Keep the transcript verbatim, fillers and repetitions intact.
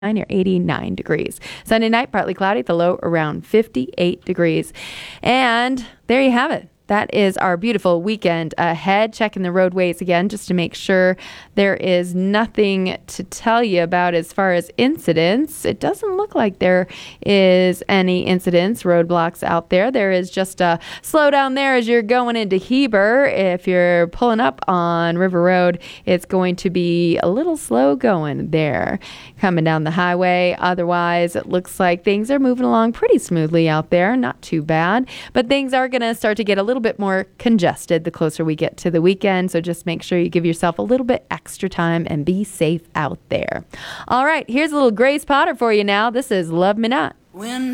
Or eighty-nine degrees. Sunday night, partly cloudy, the low around fifty-eight degrees. And there you have it. That is our beautiful weekend ahead. Checking the roadways again just to make sure there is nothing to tell you about as far as incidents. It doesn't look like there is any incidents, roadblocks out there. There is just a slowdown there as you're going into Heber. If you're pulling up on River Road, it's going to be a little slow going there coming down the highway. Otherwise, it looks like things are moving along pretty smoothly out there. Not too bad, but things are going to start to get a little bit more congested the closer we get to the weekend. So just make sure you give yourself a little bit extra time and be safe out there. All right, here's a little Grace Potter for you now. This is Love Me Not. When